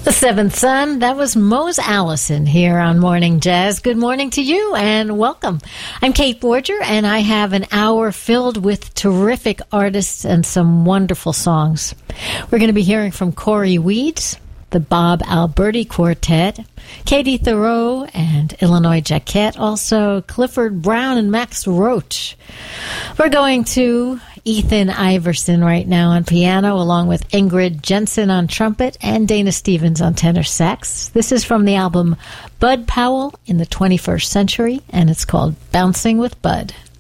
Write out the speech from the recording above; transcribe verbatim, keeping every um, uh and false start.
The Seventh Son, that was Mose Allison here on Morning Jazz. Good morning to you and welcome. I'm Kate Borger and I have an hour filled with terrific artists and some wonderful songs. We're going to be hearing from Corey Weeds, the Bob Alberti Quartet, Katie Thoreau and Illinois Jacquette, also Clifford Brown and Max Roach. We're going to Ethan Iverson right now on piano, along with Ingrid Jensen on trumpet and Dana Stevens on tenor sax. This is from the album Bud Powell in the twenty-first Century, and it's called Bouncing with Bud.